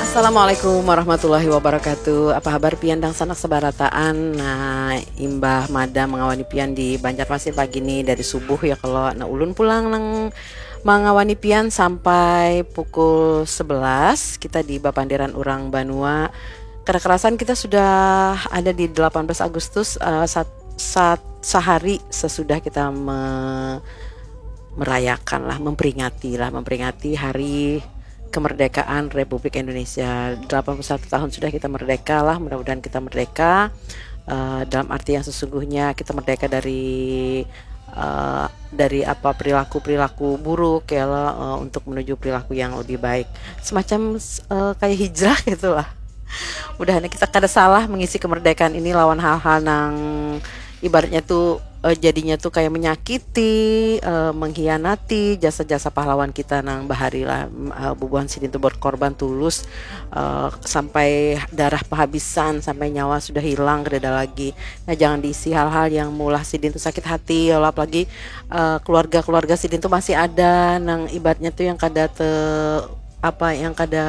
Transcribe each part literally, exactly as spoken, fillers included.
Assalamualaikum warahmatullahi wabarakatuh. Apa kabar pian dan sanak sebarataan? Nah, Imbah Mada mengawani pian di Banjarmasin pagi ini dari subuh ya, kalau nah ulun pulang nang mengawani pian sampai pukul sebelas kita di Bapanderan Urang Banua. Kera-kerasan kita sudah ada di delapan belas Agustus, uh, saat, saat sehari sesudah kita me- merayakan lah, memperingati lah, memperingati hari kemerdekaan Republik Indonesia. Delapan puluh satu tahun sudah kita merdeka lah, mudah-mudahan kita merdeka uh, dalam arti yang sesungguhnya, kita merdeka dari uh, dari apa perilaku-perilaku buruk ya lah, uh, untuk menuju perilaku yang lebih baik. Semacam uh, kayak hijrah gitulah. Udah kita kada salah mengisi kemerdekaan ini lawan hal-hal yang ibaratnya tuh uh, jadinya tuh kayak menyakiti, uh, mengkhianati jasa-jasa pahlawan kita nang bahari lah, uh, bubuhan sidin tuh berkorban tulus, uh, sampai darah penghabisan, sampai nyawa sudah hilang kada lagi. Nah, jangan diisi hal-hal yang mulah sidin tuh sakit hati ya, apalagi uh, keluarga-keluarga sidin tuh masih ada nang ibaratnya tuh yang kada te apa yang kada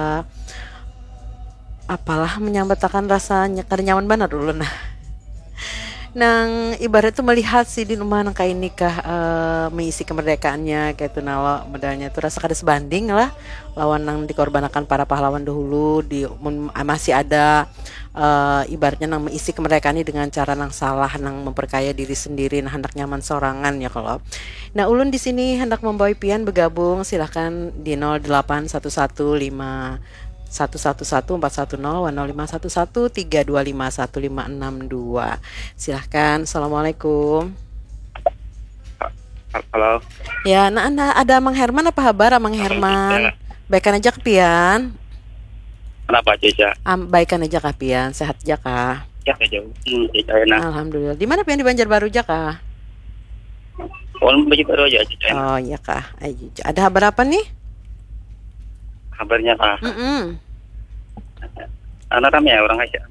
apalah menyambatakan rasanya kada nyaman banget dulu nah. Nang ibarat itu melihat si di rumah nang kayak nikah, uh, mengisi kemerdekaannya kayak itu nawa medalnya tuh rasa kada sebanding lah lawan nang dikorbankan para pahlawan dahulu di mun, masih ada uh, ibaratnya nang mengisi kemerdekaan ini dengan cara nang salah, nang memperkaya diri sendiri, nah hendak nyaman sorangan ya kalau. Nah, ulun di sini hendak membawa pian bergabung, silahkan di nol delapan satu satu lima satu satu satu empat satu nol nol lima satu satu tiga dua lima satu lima enam dua. Silahkan. Assalamualaikum. Halo. Ya, nah anda ada Mang Herman apa kabar Mang Herman? Baikan aja kepian. Kenapa Cica? Am, baikan aja kapian, sehat aja kah? Ya jauh. Hmm, Cica enak. Alhamdulillah. Di mana pian di Banjarbaru aja kah? Orang baju baru aja Cica. Oh iya kah. Ayo, ada kabar apa nih? Kabarnya kah? Mm-mm. Anak kami ya orang aja.